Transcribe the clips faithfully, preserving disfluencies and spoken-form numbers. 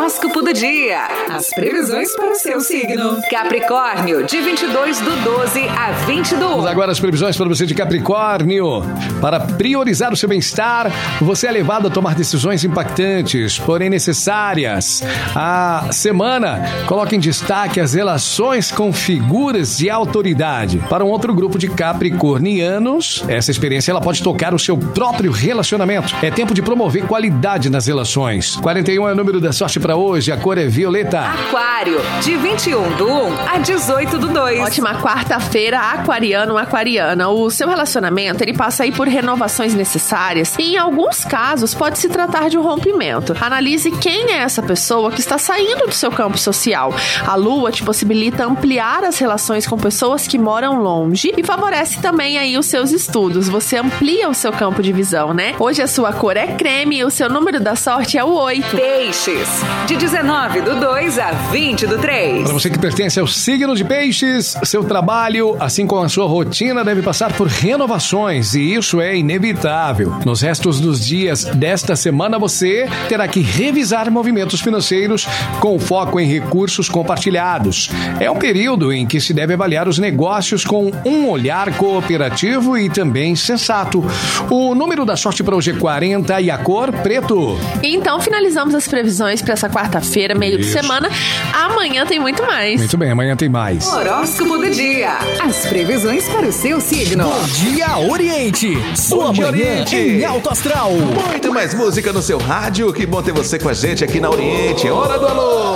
Horóscopo do dia. As previsões para o seu signo. Capricórnio, de vinte e dois do doze a vinte do um. Vamos agora as previsões para você de Capricórnio. Para priorizar o seu bem-estar, você é levado a tomar decisões impactantes, porém necessárias. A semana coloca em destaque as relações com figuras de autoridade. Para um outro grupo de capricornianos, essa experiência ela pode tocar o seu próprio relacionamento. É tempo de promover qualidade nas relações. quarenta e um é o número da sorte para hoje, a cor é violeta. Aquário, de vinte e um do um a dezoito do dois. Ótima quarta-feira, aquariano, aquariana. O seu relacionamento, ele passa aí por renovações necessárias e em alguns casos pode se tratar de um rompimento. Analise quem é essa pessoa que está saindo do seu campo social. A lua te possibilita ampliar as relações com pessoas que moram longe e favorece também aí os seus estudos. Você amplia o seu campo de visão, né? Hoje a sua cor é creme e o seu número da sorte é o oito. Peixes, de dezenove do dois a vinte do três. Para você que pertence ao signo de Peixes, seu trabalho, assim como a sua rotina, deve passar por renovações e isso é inevitável. Nos restos dos dias desta semana, você terá que revisar movimentos financeiros com foco em recursos compartilhados. É um período em que se deve avaliar os negócios com um olhar cooperativo e também sensato. O número da sorte para hoje é quarenta e a cor preto. Então finalizamos as previsões para essa quarta-feira, meio Isso. de semana. Amanhã tem muito mais. Muito bem, amanhã tem mais. Horóscopo do dia. As previsões para o seu signo. Bom dia, Oriente! Sua Bom dia, manhã Oriente. em alto astral. Muito mais música no seu rádio. Que bom ter você com a gente aqui na Oriente. É hora do alô!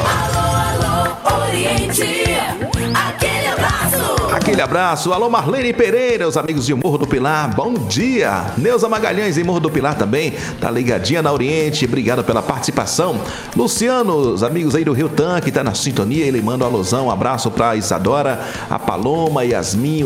Aquele abraço! Aquele abraço. Alô, Marlene Pereira, os amigos de Morro do Pilar. Bom dia. Neuza Magalhães em Morro do Pilar também. Tá ligadinha na Oriente. Obrigado pela participação. Luciano, os amigos aí do Rio Tanque, tá na sintonia. Ele manda um alusão. Um abraço pra Isadora, a Paloma, Yasmin,